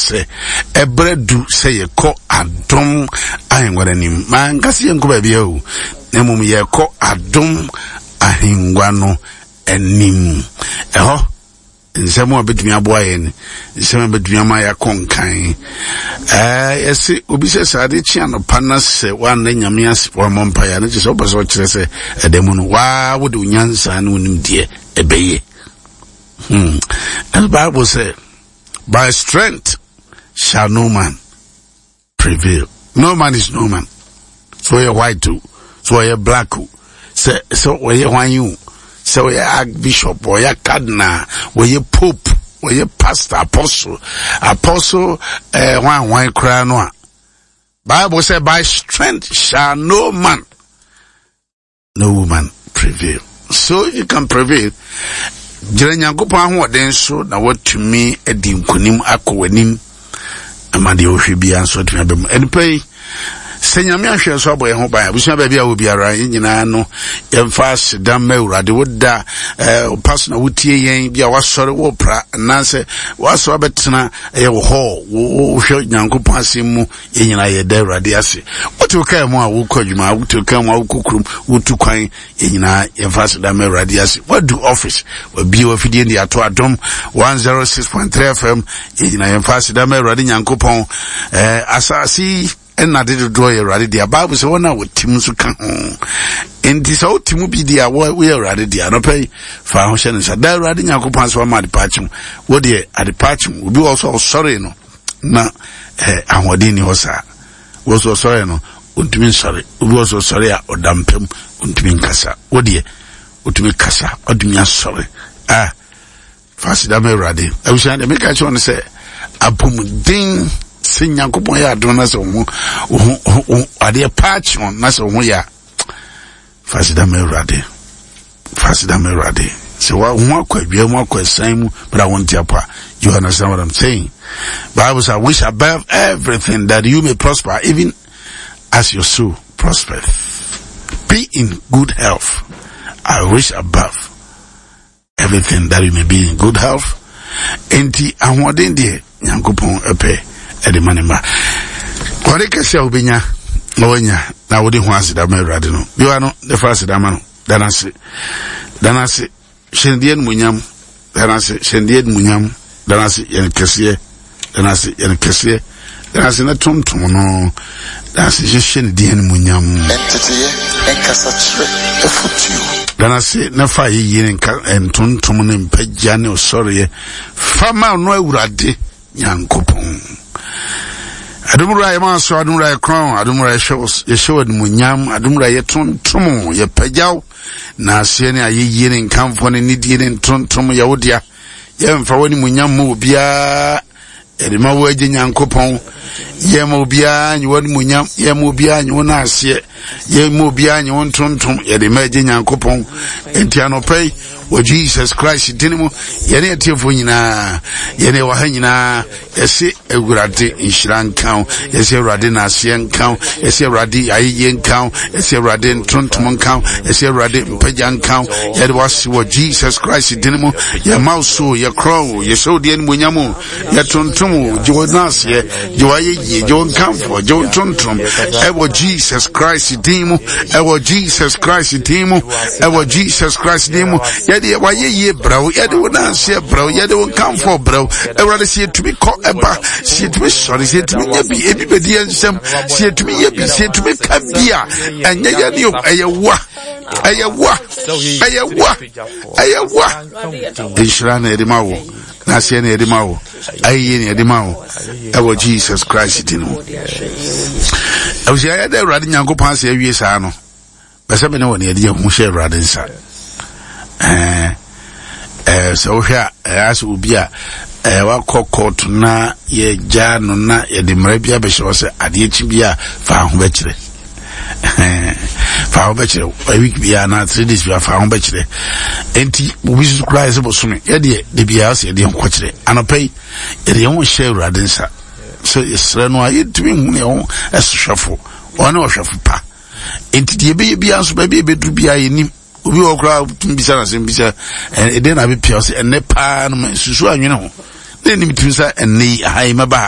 say ebredu say ye ko adom ahengwanim man kasi yenko baabi o nemum ye ko adom ahengwa no enim eho nsemo abetumi aboa ye ni nsemo abetumi amaya konkan yesi obi se sade chi anopa na se wan na nyame aspo mompa ya na je so boso kire se edemu no wa wo de unyansa na onim de ebeye and the Bible says, by strength shall no man prevail. No man is no man. So you're white too. So you're black too. So you're one you. So you're archbishop, or you're cardinal, or you're pope, or you're pastor, apostle, one crown. Bible says, by strength shall no man, no woman prevail. So if you can prevail, Jere Nyankopon ahoden so na watumi edi nkonim akọwanim amade ohwebia so tumi abem enpai senyame ahwe so aboye ho ban abusua ba bia obiara nyina no yemfa sedam mawurade woda pastor na wotie yen bia wasore wo pra na se waso abetena ye wo ho wo hwe Nyankopon asemu nyina ye da urade ase wotu kai mu a wo kwadwuma wotu kai mu a wo kokrum wotu kwan nyina yemfa sedam mawurade ase what do office we bi ofidie ndi ato adom 106.3 FM nyina yemfa sedam mawurade Nyankopon asasi and I did draw a radi dia Bible so na with tim so kan enti so timu bi dia we radi dia no pay fa ho hye no sa da radi Nyankopon so ma departure wo de departure we be also sorry no na ahode ni ho sa wo so sorry no untimi sorry we also sorry a odampem untimi kasa wo de utimi kasa odumi sorry fasida me radi e we say make sure no say apomudin Nyankopon ya adona se wo ade patch on na se wo ya fasida me rade so wa ho akwadwe mo akwasan mu but I want you you understand what I'm saying. Bible says, wish above everything that you may prosper even as your soul prospereth. Be in good health. I wish above everything that you may be in good health. Enti ahoden de Nyankopon epe edi manema kware kase obenya onya na wodi ho asida mawrade no biwa no the first dama no danase shendien munyam danase yen kese danase na tonton no danase shendien munyam entity enkasa chire efutu danase na fa yin tonton no mpagya ne osore fama no awurade Nyankopon adumura ye manso adumura ye crown adumura ye show munyam adumura ye tontom ye pagyaw na ase ne ayeye ne nkamfo ne nidie ne tontom ye wodia ye mfa woni munyam mu bia edima wo age Nyankopon ye mo bia nyi woni munyam ye mo bia nyi wona ase ye mo bia nyi won tontom ye de ma age Nyankopon enti anopai wo Jesus Christ dinimu ye ne tiefo nyina ye ne wa ha nyina yesi ewurade inhran kan yesi ewurade na ase kan yesi ewurade ayeye kan yesi ewurade tontom kan yesi ewurade mpagyan kan ye de wasi wo Jesus Christ dinimu ye mauso ye crow ye so de munyam ye tontom jonas ye joayeye jon kanfo jon tontom ewo Jesus Christ dinimu ewo Jesus Christ dinimu ewo Jesus Christ dinimu ye waye bro ye de wona se bro ye de won kanfo bro ewrade se tumi ko eba se tumi sorry se tumi nyabi ebibedi ensem se tumi yabi se tumi kabia anya ya ni eyewa Ishrana edimawo na se na edimawo ayi ni edimawo ewo Jesus Christ dinu awusi ya de ewrade Nyankopon se awie saa no bese me ne woni ede ye hu she ewrade nsa so hia as ubia wa kokot na ye jano na ye de mrabia be so se ade echi bia fa ho be kire fa ho be kire week bia na 3 days bia fa ho be kire enti obi su Christ bo so me ye de bia se de ho kire anopai ye de ho share radensa so isra no ayi tumi hu ne ho esofo ona ohwefo pa enti de bia so bia be du bia ye nim obi okra tumbisa na sembisa eden na be piose enne pa no susu anwene ho ne nim timisa enne hai maba